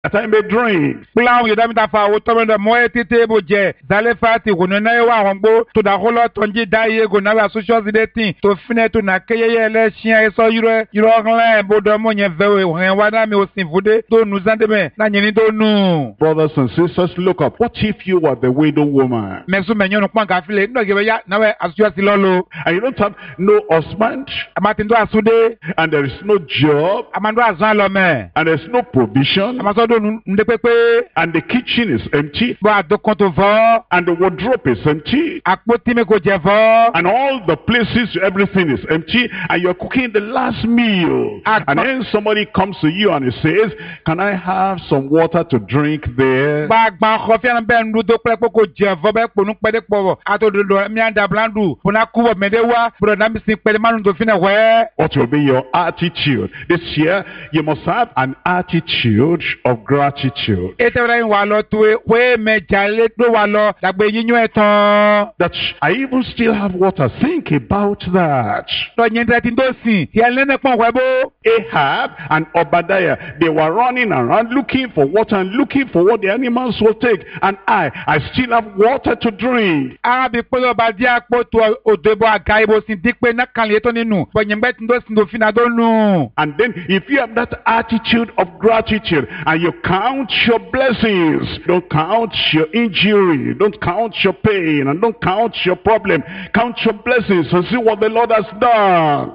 that I may drink. Plan you damn that for the more table je, Zalefati, when you know Wambo, to the whole lot on Jedi, go now social thing to finish to Nakaya, Leshia, so you're online, Bodamonia, very when one I was in Vude, don't lose that, Nanny don't know. Brothers and sisters, look up. What if you were the widow woman? Mesuman of Punk affiliate, no give a now as you are Lolo. And you don't have no husband, Martin Sude, and there is no job, Amanda Zalome, and there's no provision, and the kitchen is empty, and the wardrobe is empty, and all the places, everything is empty, and you're cooking the last meal, and then somebody comes to you and he says, can I have some water to drink there? What will be your attitude? This year, you must have an attitude of gratitude. That I even still have water. Think about that. Ahab and Obadiah, they were running around looking for water and looking for what the animals will take. And I still have water to drink. And then if you have that attitude of gratitude and you count your blessings, don't count your injury, don't count your pain, and don't count your problem, count your blessings and see what the Lord has done.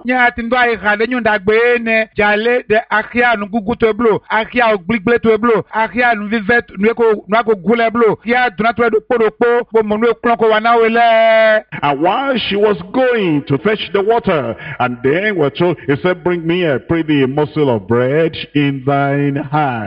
And while she was going to fetch the water, and then we're told, he said, bring me, I pray thee, a morsel of bread in thine hand.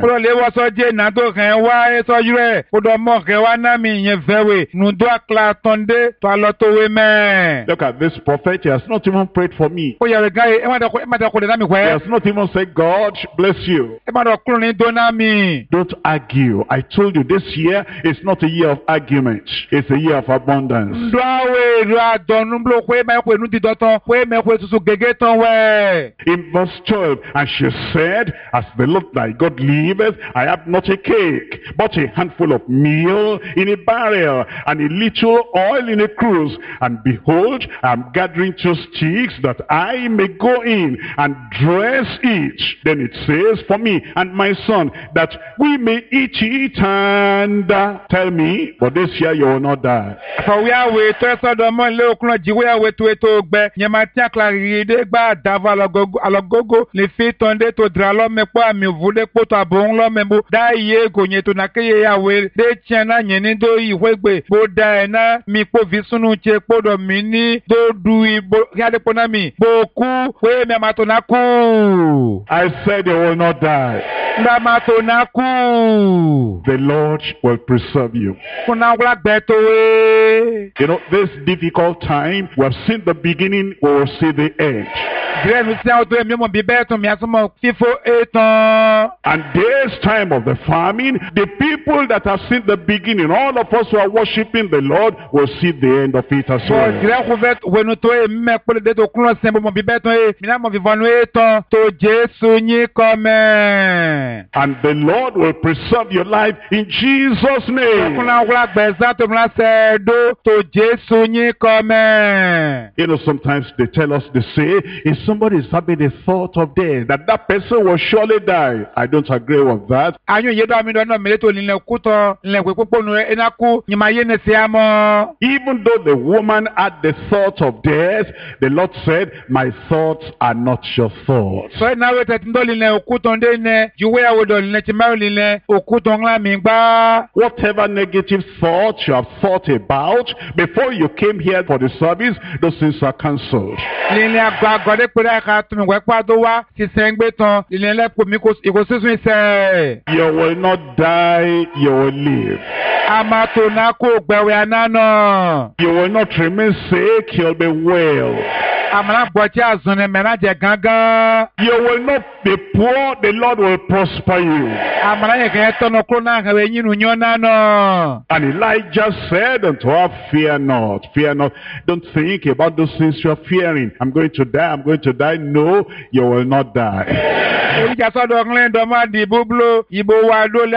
Look at this prophet, he has not even prayed for me. He has not even said, God bless you. Don't argue. I told you this year is not a year of argument. It's a year of abundance. In verse 12, and she said, as the Lord thy God liveth, I have not a cake, but a handful of meal in a barrel, and a little oil in a cruse. And behold, I am gathering 2 sticks, that I may go in and dress each. Then it says, for me and my son, that we may eat it and tell me, but this year you will not die. For we are with us, the man, we are with Yamatia Claride, Alagogo, le fit on de to dralo me po ami vude po to abon lo membo da ye gonye to na keye ya we de chana nyeni do iwegbe bo da na mi po visunu che po do mini do du ibo ya de pona mi bo ku we me mato na ku. I said you will not die. Na mato na ku. The Lord will preserve you. Kuna wala beto we. You know, this difficult time, we have seen the beginning, we will see the end. And this time of the famine, the people that have seen the beginning, all of us who are worshiping the Lord, will see the end of it as well. And the Lord will preserve your life in Jesus' name. You know, sometimes they tell us, they say, if somebody is having a thought of death, that person will surely die. I don't agree with that. Even though the woman had the thought of death, the Lord said, my thoughts are not your thoughts. Whatever negative thoughts you have thought about before you came here for the service, those things are cancelled. You will not die, you will live. You will not remain sick, you'll be well. You will not be poor, the Lord will prosper you. And Elijah said unto her, fear not, fear not. Don't think about those things you are fearing. I'm going to die, I'm going to die. No, you will not die.